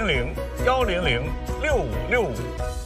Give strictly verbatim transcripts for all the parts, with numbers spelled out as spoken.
零零幺零零六五六五。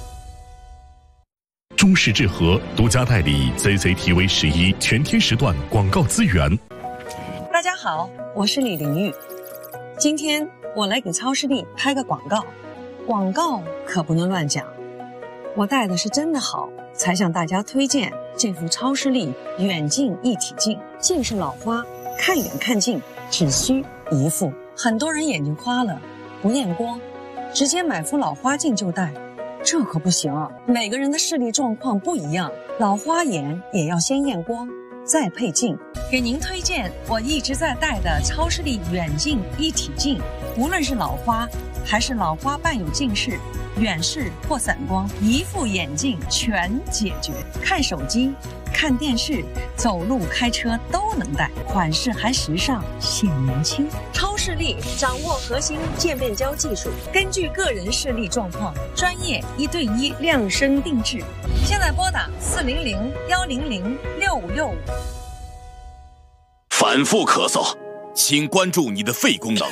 中视智和独家代理 C C T V 十一全天时段广告资源。 大家好，我是李玲玉。今天我来给超视力拍个广告，广告可不能乱讲。我戴的是真的好，才向大家推荐这副超视力远近一体镜。近视老花，看远看近只需一副。很多人眼睛花了，不验光，直接买副老花镜就戴。这可不行啊，每个人的视力状况不一样，老花眼也要先验光，再配镜。给您推荐我一直在戴的超视力远近一体镜，无论是老花还是老花伴有近视、远视或散光，一副眼镜全解决。看手机、看电视、走路、开车都能戴，款式还时尚，显年轻。超视力掌握核心渐变焦技术，根据个人视力状况，专业一对一量身定制。现在拨打四零零幺零零六五六五。 反复咳嗽，请关注你的肺功能。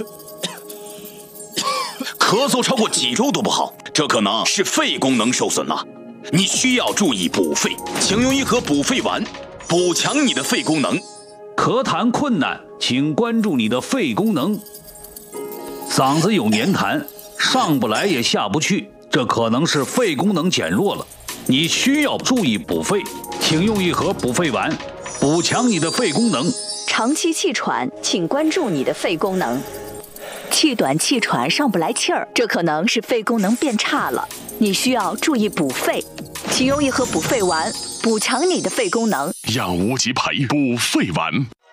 咳嗽超过几周都不好，这可能是肺功能受损了。你需要注意补肺，请用一盒补肺丸，补强你的肺功能。 咳痰困难，请关注你的肺功能。嗓子有黏痰，上不来也下不去，这可能是肺功能减弱了。你需要注意补肺，请用一盒补肺丸，补强你的肺功能。 长期气喘，请关注你的肺功能。气短气喘上不来气儿，这可能是肺功能变差了，你需要注意补肺，请用一盒补肺丸，补强你的肺功能。 让无极牌补肺丸。